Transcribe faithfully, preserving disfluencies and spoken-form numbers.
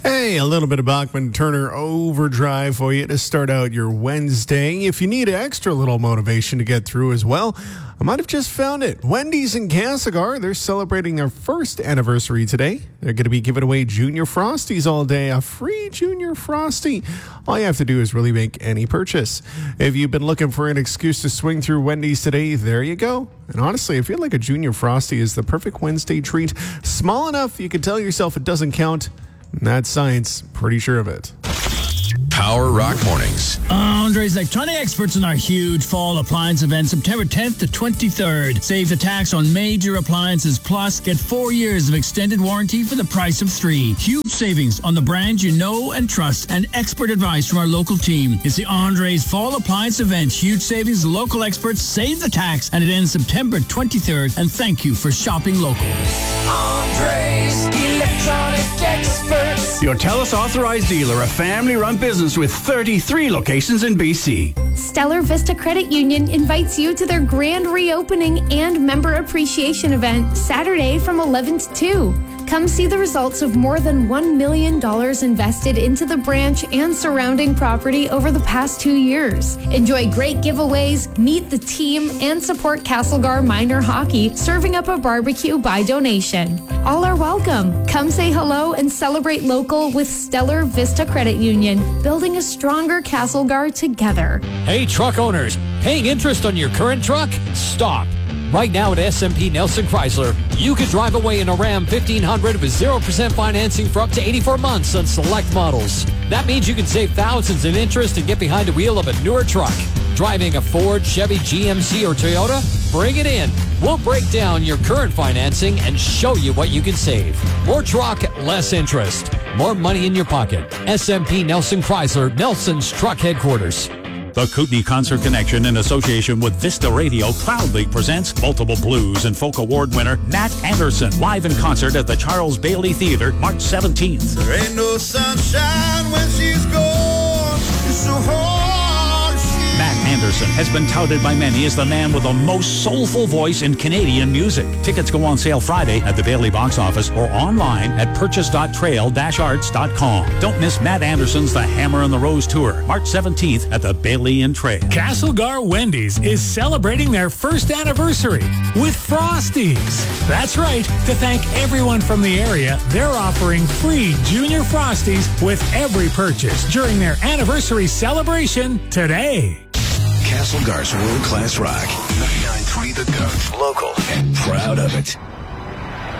Hey, a little bit of Bachman Turner Overdrive for you to start out your Wednesday. If you need extra little motivation to get through as well, I might have just found it. Wendy's in Castlegar, they're celebrating their first anniversary today. They're going to be giving away Junior Frosties all day, a free Junior Frosty. All you have to do is really make any purchase. If you've been looking for an excuse to swing through Wendy's today, there you go. And honestly, I feel like a Junior Frosty is the perfect Wednesday treat. Small enough you can tell yourself it doesn't count. That's science. Pretty sure of it. Power Rock Mornings. Andre's Electronic Experts in our huge fall appliance event, September tenth to twenty-third. Save the tax on major appliances, plus get four years of extended warranty for the price of three. Huge savings on the brands you know and trust, and expert advice from our local team. It's the Andre's Fall Appliance Event. Huge savings, local experts, save the tax, and it ends September twenty-third. And thank you for shopping local. Andre's Electronic Experts. Your TELUS authorized dealer, a family-run business with thirty-three locations in B C. Stellar Vista Credit Union invites you to their grand reopening and member appreciation event Saturday from eleven to two. Come see the results of more than one million dollars invested into the branch and surrounding property over the past two years. Enjoy great giveaways, meet the team, and support Castlegar Minor Hockey, serving up a barbecue by donation. All are welcome. Come say hello and celebrate local with Stellar Vista Credit Union, building a stronger Castlegar together. Hey, truck owners, paying interest on your current truck? Stop. Right now at S M P Nelson Chrysler, you could drive away in a Ram fifteen hundred with zero percent financing for up to eighty-four months on select models. That means you can save thousands in interest and get behind the wheel of a newer truck. Driving a Ford, Chevy, G M C, or Toyota? Bring it in. We'll break down your current financing and show you what you can save. More truck, less interest. More money in your pocket. S M P Nelson Chrysler, Nelson's truck headquarters. The Kootenai Concert Connection, in association with Vista Radio, proudly presents multiple blues and folk award winner Matt Anderson live in concert at the Charles Bailey Theatre, March seventeenth. There ain't no sunshine when she's gone. It's so hard. Matt Anderson has been touted by many as the man with the most soulful voice in Canadian music. Tickets go on sale Friday at the Bailey box office or online at purchase dot trail dash arts dot com. Don't miss Matt Anderson's The Hammer and the Rose Tour, March seventeenth at the Bailey and Trail. Castlegar Wendy's is celebrating their first anniversary with Frosties. That's right. To thank everyone from the area, they're offering free Junior Frosties with every purchase during their anniversary celebration today. Castlegar's world-class rock. ninety-nine point three The Goat. Local and proud of it.